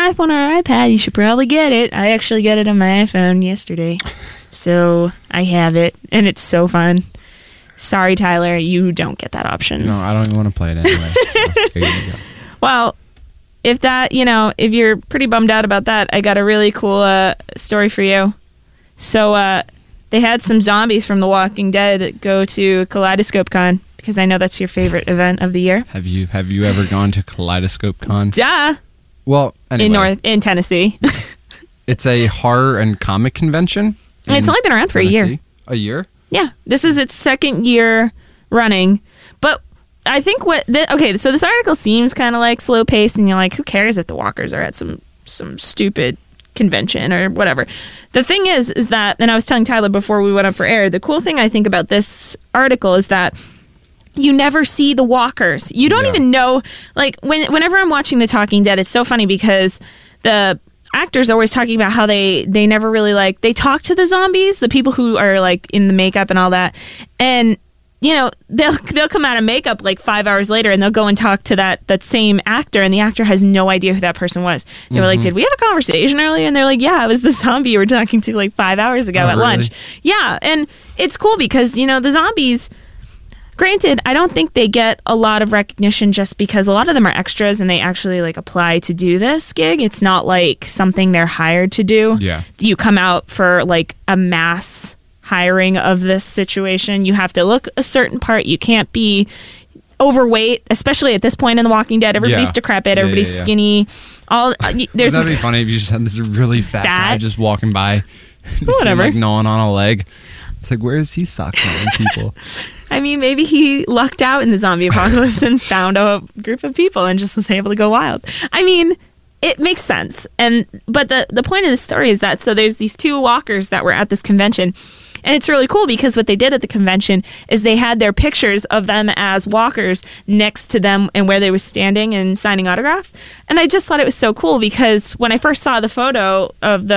iPhone or iPad, you should probably get it. I actually got it on my iPhone yesterday. So I have it, and it's so fun. Sorry, Tyler, you don't get that option. No, I don't even want to play it anyway. So there you go. Well, if you're pretty bummed out about that, I got a really cool story for you. So they had some zombies from The Walking Dead go to Kaleidoscope Con, because I know that's your favorite event of the year. Have you ever gone to Kaleidoscope Con? Duh. Well, anyway. In Tennessee. It's a horror and comic convention. It's only been around for Tennessee. a year. A year? Yeah, this is its second year running. But I think so this article seems kind of like slow paced, and you're like, who cares if the walkers are at some stupid convention or whatever. The thing is that, and I was telling Tyler before we went up for air, the cool thing I think about this article is that you never see the walkers. You don't even know, like, whenever I'm watching The Talking Dead, it's so funny because the actors are always talking about how they never really, like, they talk to the zombies, the people who are, like, in the makeup and all that, and, you know, they'll come out of makeup, like, 5 hours later, and they'll go and talk to that same actor, and the actor has no idea who that person was. They were like, did we have a conversation earlier? And they're like, yeah, it was the zombie you were talking to, like, 5 hours ago at lunch. Yeah, and it's cool because, you know, the zombies... Granted, I don't think they get a lot of recognition just because a lot of them are extras and they actually, like, apply to do this gig. It's not like something they're hired to do. Yeah. You come out for, like, a mass hiring of this situation. You have to look a certain part. You can't be overweight, especially at this point in The Walking Dead. Everybody's decrepit. Everybody's skinny. That'd be funny if you just had this really fat guy just walking by. Whatever. Like gnawing on a leg. It's like, where is he sockling people? I mean, maybe he lucked out in the zombie apocalypse and found a group of people and just was able to go wild. I mean, it makes sense. But the point of the story is that, so there's these two walkers that were at this convention. And it's really cool because what they did at the convention is they had their pictures of them as walkers next to them and where they were standing and signing autographs. And I just thought it was so cool because when I first saw the photo of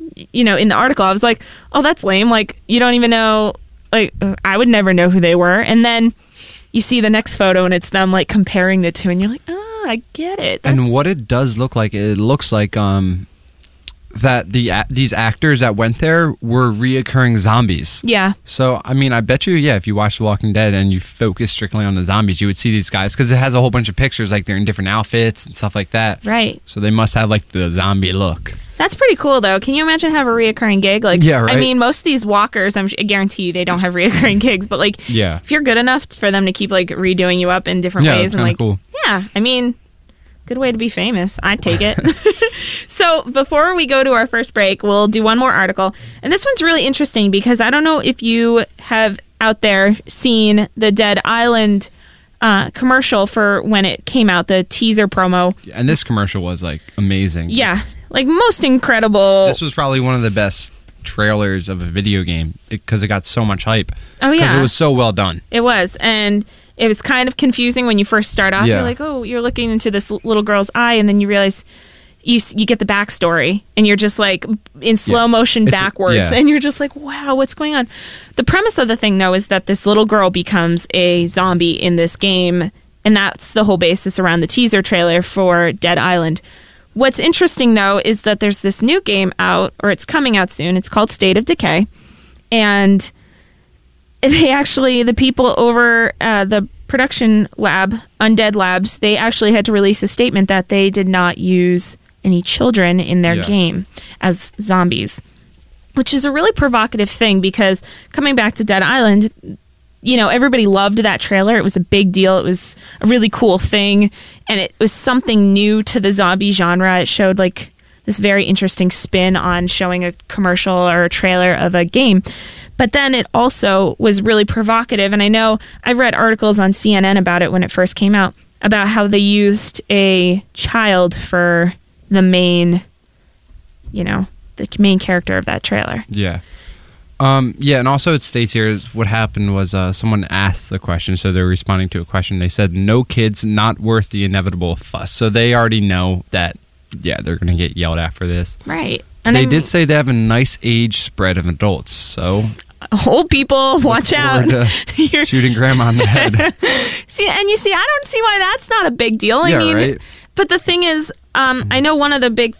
in the article, I was like, oh, that's lame. Like, you don't even know, like, I would never know who they were. And then you see the next photo and it's them, like, comparing the two and you're like, oh, I get it. And what it does look like, it looks like that these actors that went there were reoccurring zombies. Yeah. So, I mean, I bet you, if you watch The Walking Dead and you focus strictly on the zombies, you would see these guys, because it has a whole bunch of pictures, like they're in different outfits and stuff like that. Right. So they must have, like, the zombie look. That's pretty cool, though. Can you imagine have a reoccurring gig? Like, yeah, right. I mean, most of these walkers, I guarantee you they don't have reoccurring gigs, but, like, if you're good enough for them to keep, like, redoing you up in different ways, and, like, cool. Yeah, I mean, good way to be famous. I'd take it. So before we go to our first break, we'll do one more article. And this one's really interesting because I don't know if you have out there seen the Dead Island commercial for when it came out, the teaser promo. And this commercial was, like, amazing. Yeah, like, most incredible. This was probably one of the best trailers of a video game because it got so much hype. Oh, yeah. Because it was so well done. It was. And it was kind of confusing when you first start off. You're like, oh, you're looking into this little girl's eye, and then you realize you get the backstory, and you're just, like, in slow motion backwards, and you're just like, wow, what's going on? The premise of the thing, though, is that this little girl becomes a zombie in this game, and that's the whole basis around the teaser trailer for Dead Island. What's interesting, though, is that there's this new game out, or it's coming out soon. It's called State of Decay, and the people over the production lab, Undead Labs, they actually had to release a statement that they did not use any children in their game as zombies, which is a really provocative thing because coming back to Dead Island, you know, everybody loved that trailer. It was a big deal. It was a really cool thing, and it was something new to the zombie genre. It showed, like, this very interesting spin on showing a commercial or a trailer of a game. But then it also was really provocative. And I know I've read articles on CNN about it when it first came out, about how they used a child for the main, the main character of that trailer. Yeah. And also it states here what happened was someone asked the question, so they're responding to a question. They said, no kids, not worth the inevitable fuss. So they already know that, they're going to get yelled at for this. Right. And they did say they have a nice age spread of adults, so... Old people, watch out. You're shooting grandma in the head. I don't see why that's not a big deal. I mean, right? But the thing is, I know one of the big